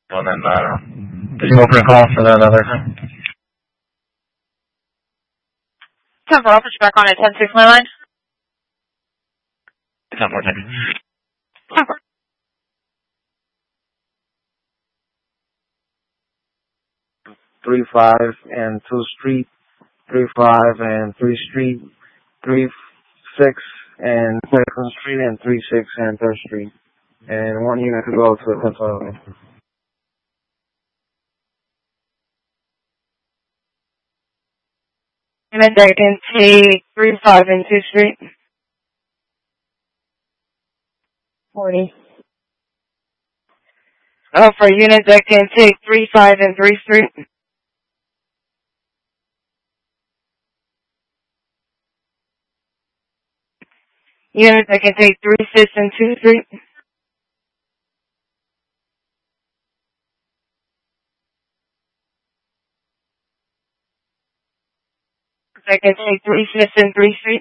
Well, then, did you open a call for that other thing? Time for office back on at 10-6 my line. 10 more seconds. 3-5 and 2 Street, 3-5 and 3 Street, 3-6 and 2nd Street, and 3-6 and 3rd Street. And 1 unit could go to the consultant. Unit that can take 3-5 and 2 Street. 40. Oh, for unit that can take 3-5 and 3 Street. Unit that can take 3-6 and 2 Street. That can take 3-6 and 3 Street.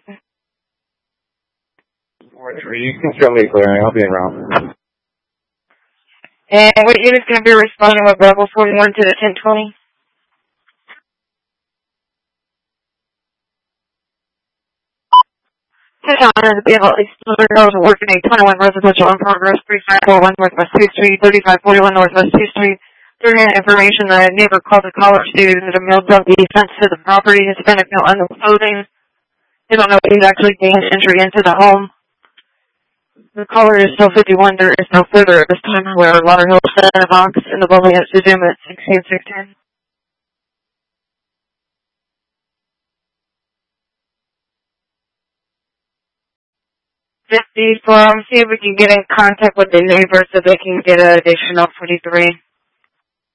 4-3, you can show me clearing. I'll be in route. And what unit's going to be responding with Bravo 41 to the 1020? To be at least 100 hours of work in a 21 residential in progress, 3541 Northwest 2th Street, 3541 Northwest 2th Street. During information that a neighbor called the caller stated that a male drug defense to the property. Hispanic male under clothing. They don't know if he's actually gained entry into the home. The caller is still 51. There is no further at this time. However, Lauderhill set in a box in the building at Zoom at 16610. 50 from, see if we can get in contact with the neighbor so they can get an additional 43.